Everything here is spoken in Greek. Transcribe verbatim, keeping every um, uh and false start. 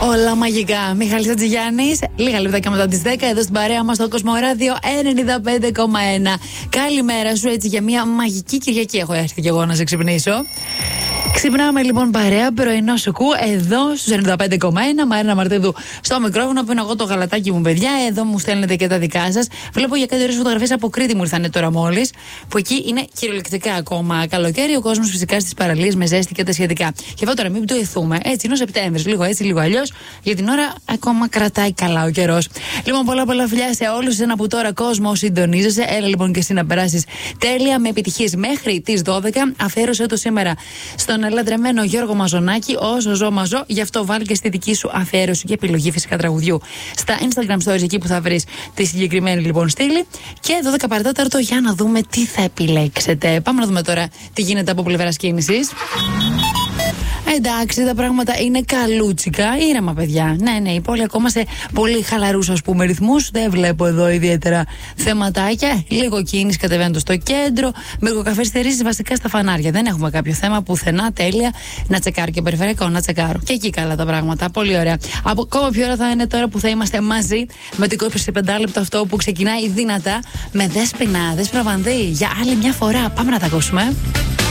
Όλα μαγικά. Μιχάλης Ατζηγιάννης, λίγα λεπτά μετά τις δέκα, εδώ στην παρέα μας στο Κοσμοράδιο ενενήντα πέντε κόμμα ένα. Καλημέρα σου, έτσι, για μια μαγική Κυριακή. Έχω έρθει και εγώ να σε ξυπνήσω. Ξυπνάμε λοιπόν παρέα, πρωινό σουκού, εδώ στους ενενήντα πέντε κόμμα ένα. Μαρίνα Μαρτίδου στο μικρόφωνο, πίνω εγώ το γαλατάκι μου, παιδιά. Εδώ μου στέλνετε και τα δικά σας. Βλέπω για κάτι ωραίες φωτογραφίες από Κρήτη μου ήρθανε τώρα μόλις, που εκεί είναι κυριολεκτικά ακόμα καλοκαίρι. Ο κόσμος φυσικά στις παραλίες με ζέστη και τα σχετικά. Και εδώ τώρα μην το ηθούμε. Έτσι είναι ο Σεπτέμβρης, λίγο έτσι, λίγο αλλιώς. Για την ώρα ακόμα κρατάει καλά ο καιρός. Λοιπόν, πολλά πολλά φιλιά σε όλους. Εσένα που τώρα κόσμο συντονίζεσαι. Έλα λοιπόν και εσύ να περάσεις τέλεια με επιτυχίες μέχρι τις δώδεκα. Αφιέρωσε το σήμερα στον λατρεμένο Γιώργο Μαζονάκη, όσο ζω μαζό. Γι' αυτό βάλει και στη δική σου αφιέρωση και επιλογή φυσικά τραγουδιού στα Instagram stories, εκεί που θα βρεις τη συγκεκριμένη λοιπόν στήλη. Και δώδεκα παρατέταρτο για να δούμε τι θα επιλέξετε. Πάμε να δούμε τώρα τι γίνεται από πλευράς κίνησης. Εντάξει, τα πράγματα είναι καλούτσικα, ήρεμα παιδιά. Ναι, ναι, η πόλη ακόμα σε πολύ χαλαρούς, ας πούμε, ρυθμούς. Δεν βλέπω εδώ ιδιαίτερα θεματάκια. Λίγο κίνηση κατεβαίνοντας στο κέντρο. Μικροκαφεστερίσεις βασικά στα φανάρια. Δεν έχουμε κάποιο θέμα πουθενά, τέλεια. Να τσεκάρω και περιφερειακό, να τσεκάρω. Και εκεί καλά τα πράγματα. Πολύ ωραία. Από ακόμα πιο ώρα θα είναι τώρα που θα είμαστε μαζί με το είκοσι πέντε λεπτό αυτό που ξεκινάει δυνατά με Δέσποινα, Δέσποινα Βανδύ. Για άλλη μια φορά. Πάμε να τα ακούσουμε.